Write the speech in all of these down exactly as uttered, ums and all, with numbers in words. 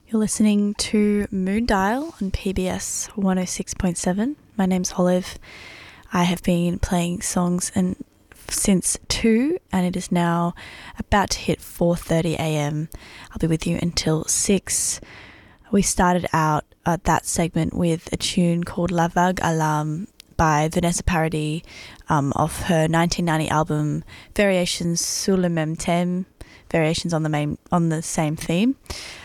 You're listening to Moon Dial on P B S one oh six point seven. My name's Olive. I have been playing songs and since two, and it is now about to hit four thirty a.m. I'll be with you until six. We started out uh, that segment with a tune called La Vague Alarme by Vanessa Paradis um, off her nineteen ninety album Variations sur le même thème, Variations on the main on the same theme.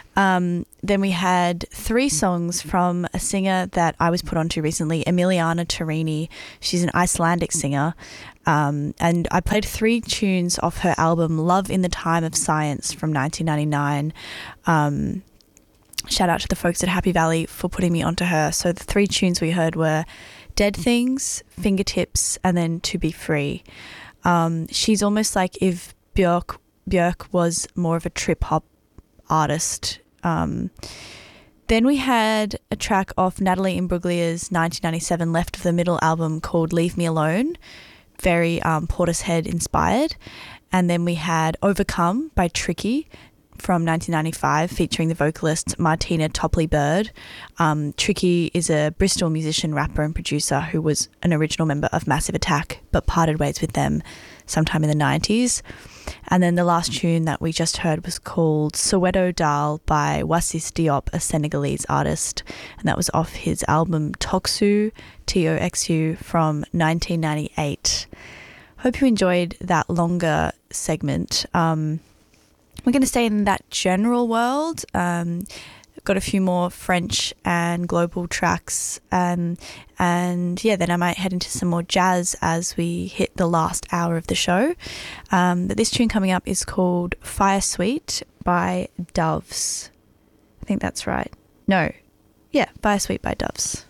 Um, then we had three songs from a singer that I was put onto recently, Emiliana Torini. She's an Icelandic singer. Um, and I played three tunes off her album Love in the Time of Science from nineteen ninety-nine. Um, shout out to the folks at Happy Valley for putting me onto her. So the three tunes we heard were Dead Things, Fingertips, and then To Be Free. Um, she's almost like if Björk, Björk was more of a trip-hop artist. Um, then we had a track off Natalie Imbruglia's nineteen ninety-seven Left of the Middle album called Leave Me Alone, very um, Portishead inspired. And then we had Overcome by Tricky from nineteen ninety-five featuring the vocalist Martina Topley-Bird. Um, Tricky is a Bristol musician, rapper and producer who was an original member of Massive Attack but parted ways with them sometime in the nineties. And then the last tune that we just heard was called Soweto Dal by Wasis Diop, a Senegalese artist. And that was off his album Toxu, T O X U, from nineteen ninety-eight. Hope you enjoyed that longer segment. Um, we're going to stay in that general world. Um, got a few more French and global tracks. Um, and yeah, then I might head into some more jazz as we hit the last hour of the show. Um, but this tune coming up is called Fire Sweet by Doves. I think that's right. No. Yeah, Fire Sweet by Doves.